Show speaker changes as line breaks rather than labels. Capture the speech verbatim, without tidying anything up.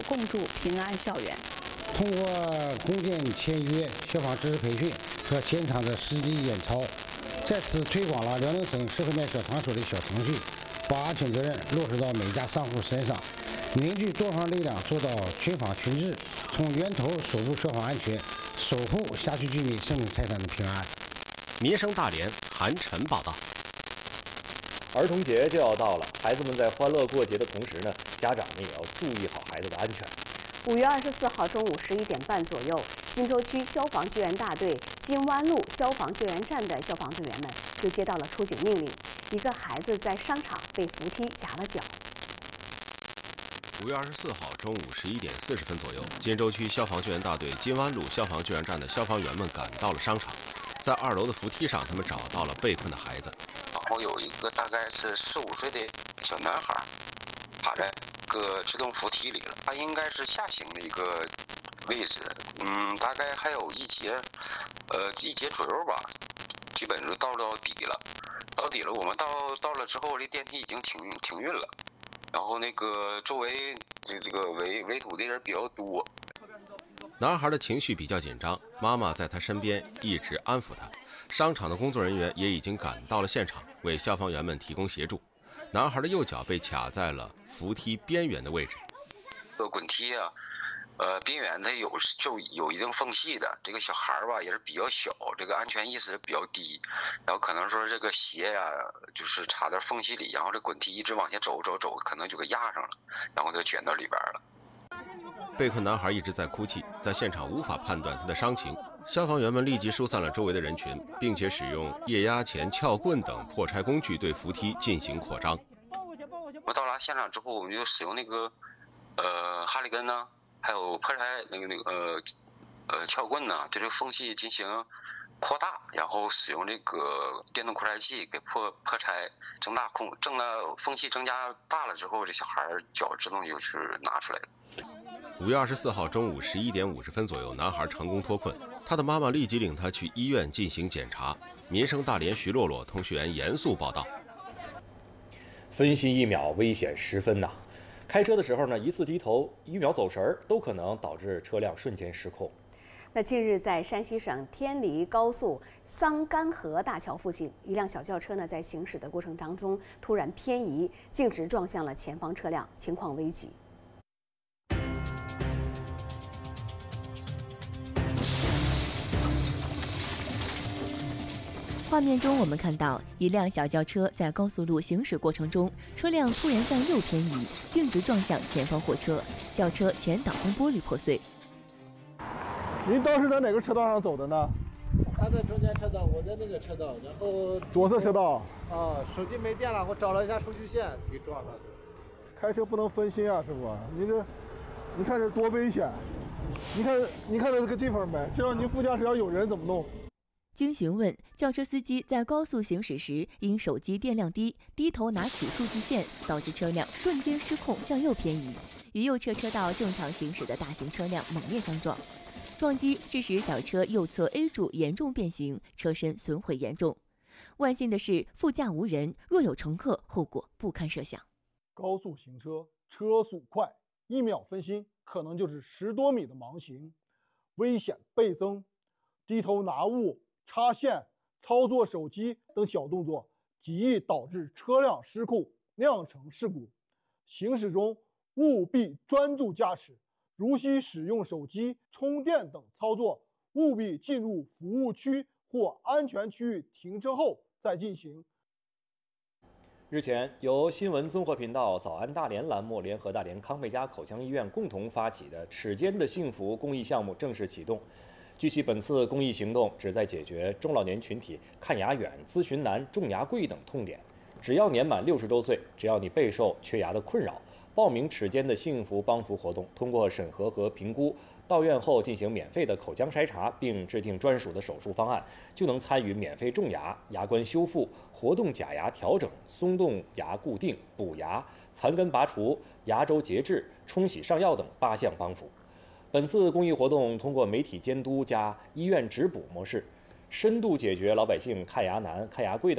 共筑平安校园。
通过共建签约、消防知识培训和现场的实际演操，再次推广了辽宁省社会面小场所的小程序，把安全责任落实到每家商户身上，凝聚多方力量，做到群防群治，从源头守住消防安全，守护辖区居民生命财产的平安。
民生大连韩晨报道。
儿童节就要到了，孩子们在欢乐过节的同时呢，家长们也要注意好孩子的安全。
五月二十四号中午十一点半左右，金州区消防救援大队金湾路消防救援站的消防队员们就接到了出警命令，一个孩子在商场被扶梯夹了脚。
五月二十四号中午十一点四十分左右，金州区消防救援大队金湾路消防救援站的消防员们赶到了商场，在二楼的扶梯上，他们找到了被困的孩子。
然后有一个大概是四五岁的小男孩，趴在个自动扶梯里了，他应该是下行的一个位置，嗯，大概还有一节，呃，一节左右吧，基本就到到底了，到底了。我们到到了之后，这电梯已经停停运了，然后那个周围这这个围围堵的人比较多。
男孩的情绪比较紧张，妈妈在他身边一直安抚他。商场的工作人员也已经赶到了现场，为消防员们提供协助。男孩的右脚被卡在了扶梯边缘的位置。
这个滚梯啊，呃，边缘它有就有一定缝隙的。这个小孩吧也是比较小，这个安全意识比较低，然后可能说这个鞋呀、啊，就是插在缝隙里，然后这滚梯一直往前走走走，可能就给压上了，然后就卷到里边了。
被困男孩一直在哭泣，在现场无法判断他的伤情。消防员们立即疏散了周围的人群，并且使用液压钳、撬棍等破拆工具对扶梯进行扩张。
我们到达现场之后，我们就使用那个呃哈里根呢，还有破拆那个那个呃呃撬棍呢，对这个缝隙进行扩大，然后使用这个电动扩拆器给破破拆增大空，增大缝隙增加大了之后，这小孩脚自动就是拿出来了。
五月二十四号中午十一点五十分左右，男孩成功脱困，他的妈妈立即领他去医院进行检查。民生大连徐洛洛通讯员严肃报道。
分心一秒，危险十分呐！开车的时候呢，一次低头，一秒走神儿，都可能导致车辆瞬间失控。
那近日，在山西省天黎高速桑干河大桥附近，一辆小轿车呢在行驶的过程当中突然偏移，径直撞向了前方车辆，情况危急。
画面中，我们看到一辆小轿车在高速路行驶过程中，车辆突然向右偏移，径直撞向前方货车，轿车前挡风玻璃破碎。
您当时在哪个车道上走的呢？
他在中间车道，我在那个车道，然后
左侧车道。
啊，手机没电了，我找了一下数据线，给撞上去。
开车不能分心啊，师傅，你这，你看这多危险！你看，你看到这个地方没？这让您副驾驶要有人怎么弄？
经询问，轿车司机在高速行驶时，因手机电量低，低头拿取数据线，导致车辆瞬间失控向右偏移，与右侧车道正常行驶的大型车辆猛烈相撞。撞击致使小车右侧 A 柱严重变形，车身损毁严重。万幸的是，副驾无人，若有乘客，后果不堪设想。
高速行车，车速快，一秒分心，可能就是十多米的盲行，危险倍增。低头拿物、插线、操作手机等小动作，极易导致车辆失控，酿成事故。行驶中务必专注驾驶，如需使用手机、充电等操作，务必进入服务区或安全区域停车后再进行。
日前，由新闻综合频道早安大连栏目联合大连康贝佳口腔医院共同发起的齿间的幸福公益项目正式启动。据悉，本次公益行动旨在解决中老年群体看牙远、咨询难、种牙贵等痛点。只要年满六十周岁，只要你备受缺牙的困扰，报名齿间的幸福帮扶活动，通过审核和评估，到院后进行免费的口腔筛查，并制定专属的手术方案，就能参与免费种牙、牙冠修复、活动假牙调整、松动牙固定、补牙、残根拔除、牙周节制、冲洗上药等八项帮扶。本次公益活动通过媒体监督加医院直补模式，深度解决老百姓看牙难、看牙贵的